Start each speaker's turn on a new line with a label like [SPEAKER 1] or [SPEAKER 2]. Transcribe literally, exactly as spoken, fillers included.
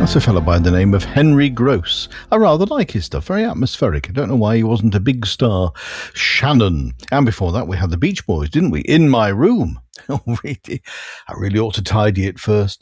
[SPEAKER 1] That's a fellow by the name of Henry Gross. I rather like his stuff, very atmospheric. I don't know why he wasn't a big star. Shannon. And before that we had the Beach Boys, didn't we? In My Room. Oh, really? I really ought to tidy it first.